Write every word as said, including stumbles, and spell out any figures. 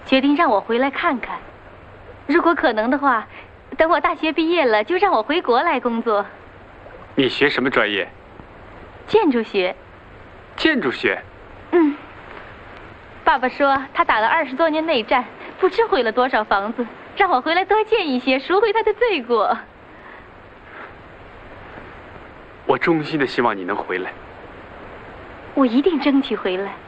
决定让我回来看看。如果可能的话，等我大学毕业了，就让我回国来工作。 你学什么专业？ 建筑学。 建筑学？ 嗯。爸爸说他打了二十多年内战，不知毁了多少房子，让我回来多建一些，赎回他的罪过。 我衷心的希望你能回来。 我一定争取回来。